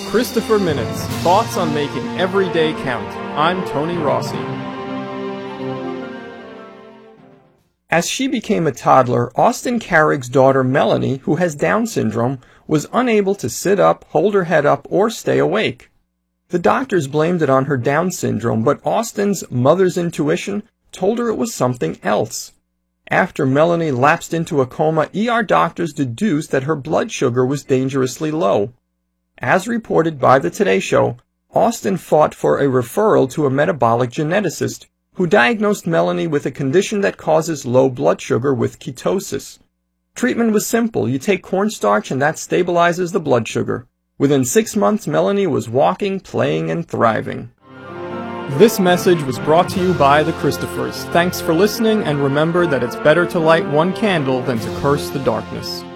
Christopher Minutes, thoughts on making every day count. I'm Tony Rossi. As she became a toddler, Austin Carrick's daughter Melanie, who has Down syndrome, was unable to sit up, hold her head up, or stay awake. The doctors blamed it on her Down syndrome, but Austin's mother's intuition told her it was something else. After Melanie lapsed into a coma, ER doctors deduced that her blood sugar was dangerously low. As reported by the Today Show, Austin fought for a referral to a metabolic geneticist, who diagnosed Melanie with a condition that causes low blood sugar with ketosis. Treatment was simple. You take cornstarch and that stabilizes the blood sugar. Within 6 months, Melanie was walking, playing, and thriving. This message was brought to you by the Christophers. Thanks for listening, and remember that it's better to light one candle than to curse the darkness.